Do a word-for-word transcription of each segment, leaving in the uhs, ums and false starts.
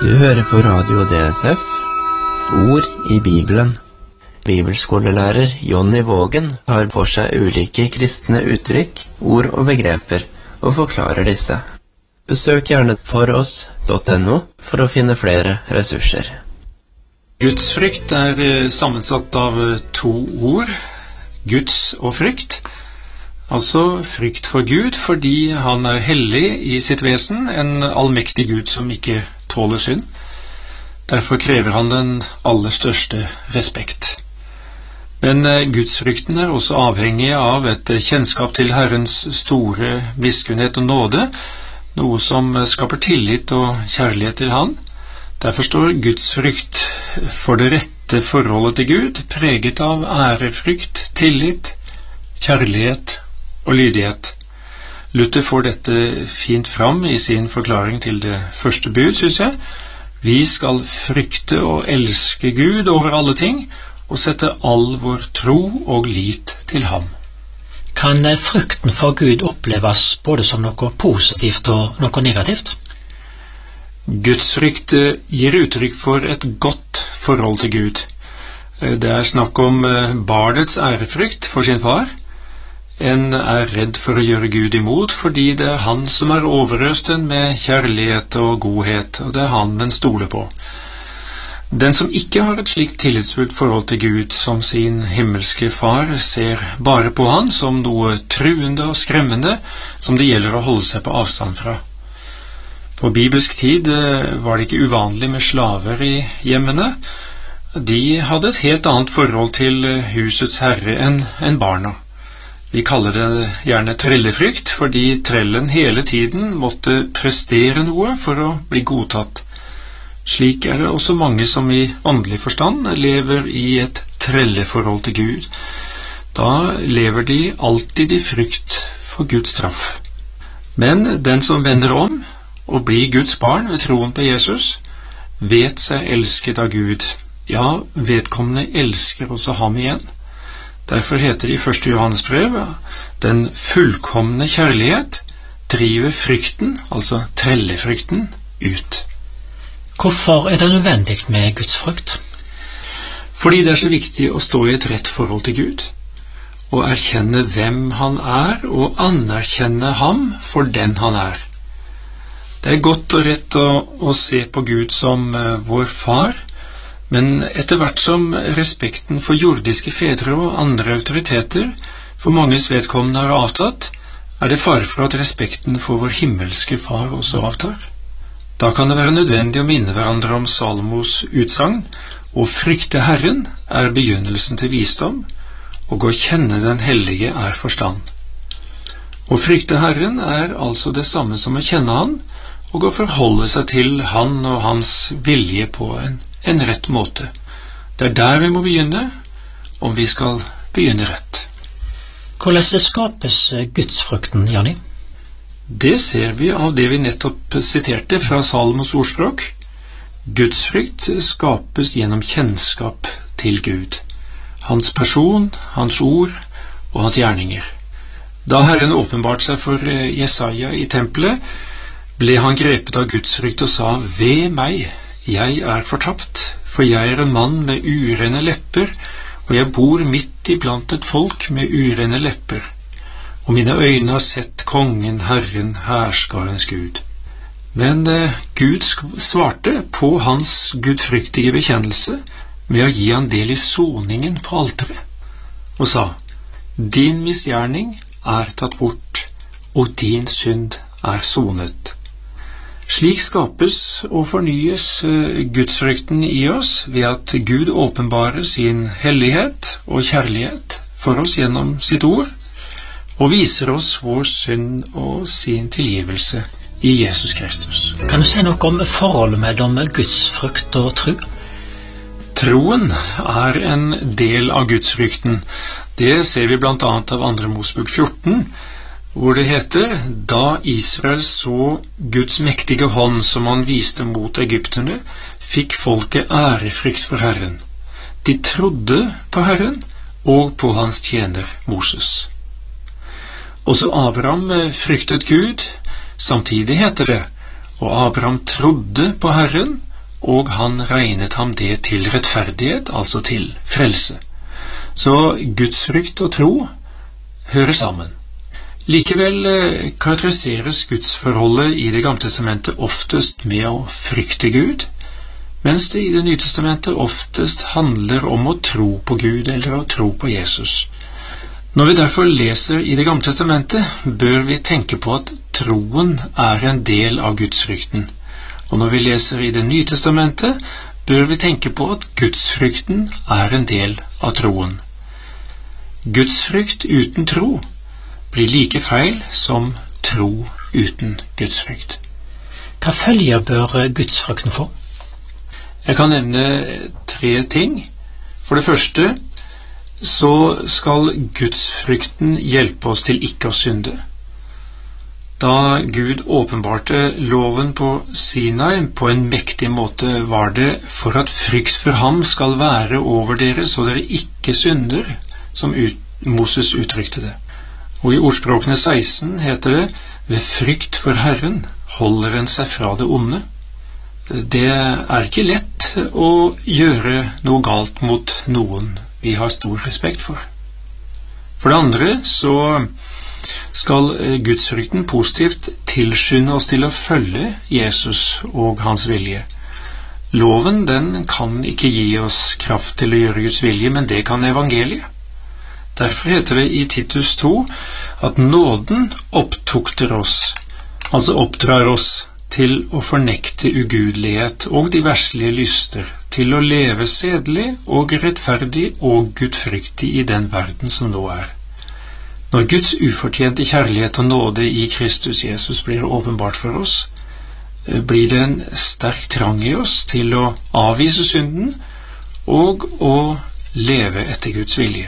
Du hører på Radio D S F, Ord i Bibelen. Bibelskolelærer Jonny Vågen har for seg ulike kristne uttrykk, ord og begreper, og forklarer disse. Besøk gjerne foross punktum no for å finne flere ressurser. Gudsfrykt er sammensatt av to ord, Guds og frykt. Altså frykt for Gud fordi han er hellig i sitt vesen, en allmektig Gud som ikke tåler synd. Derfor krever han den aller største respekt. Men gudsfrykten er også avhengig av et kjennskap til Herrens store miskunnhet og nåde, noe som skaper tillit og kjærlighet til han. Derfor står gudsfrykt for det rette forholdet til Gud, preget av ærefrykt, tillit, kjærlighet og lydighet. Luther får dette fint fram i sin forklaring til det første bud, synes jeg. Vi skal frykte og elske Gud over alle ting, og sette all vår tro og lit til ham. Kan frykten for Gud oppleves både som noe positivt og noe negativt? Gudsfrykt gir uttrykk for et godt forhold til Gud. Det er snakk om barnets ærefrykt for sin far. En er redd for å gjøre Gud imot, fordi det er han som er overøsten med kjærlighet og godhet, og det er han den stoler på. Den som ikke har et slikt tillitsfullt forhold til Gud som sin himmelske far, ser bare på han som noe truende og skremmende, som det gjelder å holde seg på avstand fra. På bibelsk tid var det ikke uvanlig med slaver i hjemmene. De hadde et helt annet forhold til husets herre enn en barna. Vi kaller det gjerne trellefrykt, fordi trellen hele tiden måtte prestere noe for å bli godtatt. Slik er det også mange som i åndelig forstand lever i et trelleforhold til Gud. Da lever de alltid i frykt for Guds straff. Men den som vender om og blir Guds barn ved troen på Jesus, vet seg elsket av Gud. Ja, vedkommende elsker også ham igjen. Derfor heter det i første Johannes brev, den fullkomne kjærlighet driver frykten, altså trellefrykten, ut. Hvorfor er det nødvendig med Guds frykt? Fordi det er så viktig å stå i et rett forhold til Gud, og erkjenne hvem han er, og anerkjenne ham for den han er. Det er godt og rett å, å se på Gud som uh, vår far, men etter hvert som respekten for jordiske fedre og andre autoriteter for manges vedkommende har avtatt, er det fare for at respekten for vår himmelske far også avtar. Da kan det være nødvendig å minne hverandre om Salomos utsagn, å frykte Herren er begynnelsen til visdom, og å kjenne den hellige er forstand. Å frykte Herren er altså det samme som å kjenne han, og å forholde seg til han og hans vilje på en en rett måte. Det er der vi må begynne, om vi skal begynne rett. Hvordan skapes gudsfrykten, Janni? Det ser vi av det vi nettopp siterte fra Salomos ordspråk. Gudsfrykt skapes gjennom kjennskap til Gud, hans person, hans ord og hans gjerninger. Da Herren åpenbart seg for Jesaja i tempelet, ble han grepet av gudsfrykt og sa, «Ved meg, jeg er fortapt, for jeg er en mann med urene lepper, og jeg bor midt iblant et folk med urene lepper, og mine øyne har sett kongen, Herren, hærskarens Gud.» Men eh, Gud svarte på hans gudfryktige bekjennelse med å gi han del i soningen på alteret, og sa, «Din misgjerning er tatt bort, og din synd er sonet.» Slik skapes og fornyes gudsfrykten i oss ved at Gud åpenbarer sin hellighet og kjærlighet for oss gjennom sitt ord, og viser oss vår synd og sin tilgivelse i Jesus Kristus. Kan du si noe om forholdet mellom gudsfrykt og tro? Troen er en del av gudsfrykten. Det ser vi blant annet av andre Mosebok fjorten, hvor det heter, da Israel så Guds mektige hånd som han viste mot egypterne, fikk folket ærefrykt for Herren. De trodde på Herren og på hans tjener Moses. Også Abraham fryktet Gud, samtidig heter det, og Abraham trodde på Herren, og han regnet ham det til rettferdighet, altså til frelse. Så gudsfrykt og tro hører sammen. Likevel karakteriseres gudsforholdet i Det gamle testamentet oftest med å frykte Gud, mens det i Det nye testamentet oftest handler om å tro på Gud eller å tro på Jesus. Når vi derfor leser i Det gamle testamentet, bør vi tenke på at troen er en del av gudsfrykten. Og når vi leser i Det nye testamentet, bør vi tenke på at gudsfrykten er en del av troen. Gudsfrykt uten tro blir like feil som tro uten gudsfrykt. Hva følger bør gudsfrykten få? Jeg kan nevne tre ting. For det første så skal gudsfrykten hjelpe oss til ikke å synde. Da Gud åpenbarte loven på Sinai på en mektig måte, var det for at frykt for ham skal være over dere, så dere ikke synder, som ut, Moses uttrykte det. Og i ordspråkene seksten heter det, ved frykt for Herren holder en seg fra det onde. Det er ikke lett å gjøre noe galt mot noen vi har stor respekt for. For det andre så skal gudsfrykten positivt tilskynde oss til å følge Jesus og hans vilje. Loven, den kan ikke gi oss kraft til å gjøre Guds vilje, men det kan evangeliet. Derfor heter det i Titus to at nåden opptukter oss, altså oppdrar oss til å fornekte ugudelighet og de verslige lyster, til å leve sedelig og rettferdig og gudfryktig i den verden som nå er. Når Guds ufortjente kjærlighet og nåde i Kristus Jesus blir åpenbart for oss, blir det en sterk trang i oss til å avvise synden og å leve etter Guds vilje.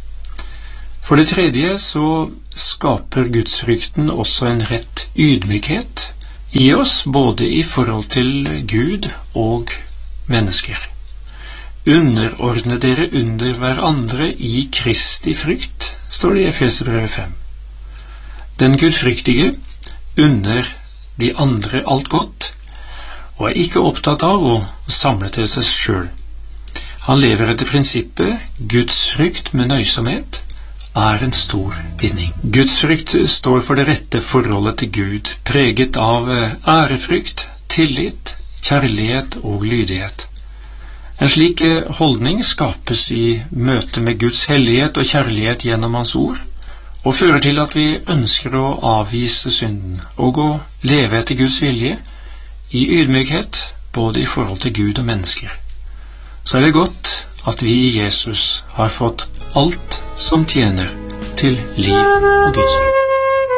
For det tredje så skaper gudsfrykten også en rett ydmykhet i oss, både i forhold til Gud og mennesker. Underordne dere under hverandre i Kristi frykt, står det i Efeserbrevet fem. Den gudfryktige unner de andre alt godt, og er ikke opptatt av å samle til seg selv. Han lever etter prinsippet gudsfrykt med nøysomhet er en stor binding. Gudsfrykt står for det rette forholdet til Gud, preget av ærefrykt, tillit, kjærlighet og lydighet. En slik holdning skapes i møte med Guds hellighet og kjærlighet gjennom hans ord, og fører til at vi ønsker å avvise synden og å leve etter Guds vilje i ydmykhet, både i forhold til Gud og mennesker. Så er det godt at vi i Jesus har fått alt som tjener til liv og Guds liv.